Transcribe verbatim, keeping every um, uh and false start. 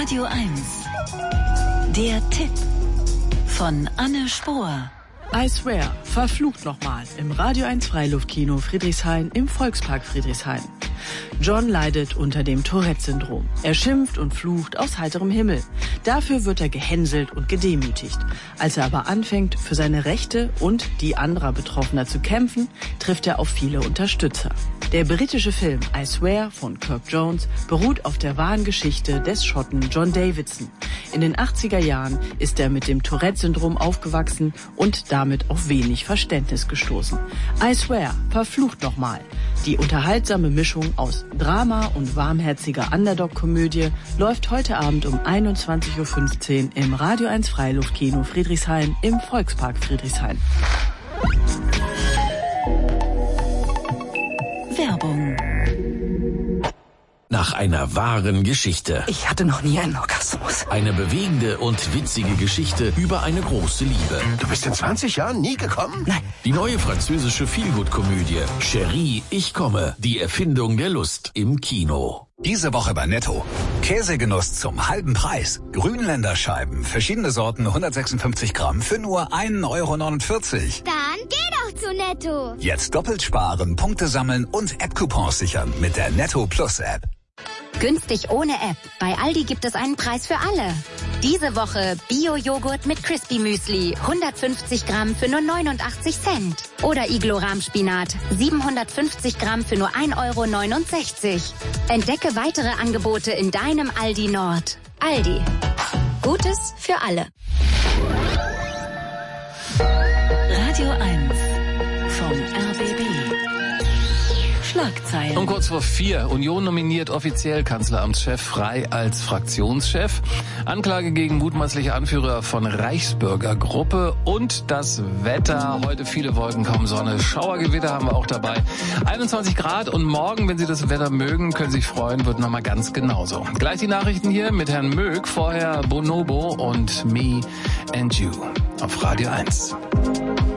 Radio eins. Der Tipp von Anne Spohr. I Swear, verflucht nochmal, im Radio eins Freiluftkino Friedrichshain im Volkspark Friedrichshain. John leidet unter dem Tourette-Syndrom. Er schimpft und flucht aus heiterem Himmel. Dafür wird er gehänselt und gedemütigt. Als er aber anfängt, für seine Rechte und die anderer Betroffener zu kämpfen, trifft er auf viele Unterstützer. Der britische Film I Swear von Kirk Jones beruht auf der wahren Geschichte des Schotten John Davidson. In den achtziger Jahren ist er mit dem Tourette-Syndrom aufgewachsen und damit auf wenig Verständnis gestoßen. I Swear, verflucht nochmal. Die unterhaltsame Mischung aus Drama und warmherziger Underdog-Komödie läuft heute Abend um einundzwanzig Uhr fünfzehn im Radio eins Freiluftkino Friedrichshain im Volkspark Friedrichshain. Werbung. Nach einer wahren Geschichte. Ich hatte noch nie einen Orgasmus. Eine bewegende und witzige Geschichte über eine große Liebe. Du bist in zwanzig Jahren nie gekommen? Nein. Die neue französische Feelgood-Komödie Chérie, ich komme. Die Erfindung der Lust im Kino. Diese Woche bei Netto. Käsegenuss zum halben Preis. Grünländerscheiben, verschiedene Sorten, hundertsechsundfünfzig Gramm für nur ein Euro neunundvierzig. Dann geh doch zu Netto. Jetzt doppelt sparen, Punkte sammeln und App-Coupons sichern mit der Netto Plus App. Günstig ohne App. Bei Aldi gibt es einen Preis für alle. Diese Woche Bio-Joghurt mit Crispy Müsli. hundertfünfzig Gramm für nur neunundachtzig Cent. Oder Iglo-Rahmspinat. siebenhundertfünfzig Gramm für nur ein Euro neunundsechzig. Entdecke weitere Angebote in deinem Aldi Nord. Aldi. Gutes für alle. Radio eins vom R B B. Schlagzeilen. Um kurz vor vier. Union nominiert offiziell Kanzleramtschef Frey als Fraktionschef. Anklage gegen mutmaßliche Anführer von Reichsbürgergruppe. Und das Wetter. Heute viele Wolken, kaum Sonne. Schauergewitter haben wir auch dabei. einundzwanzig Grad und morgen, wenn Sie das Wetter mögen, können Sie sich freuen, wird nochmal ganz genauso. Gleich die Nachrichten hier mit Herrn Mög. Vorher Bonobo und Me and You auf Radio eins.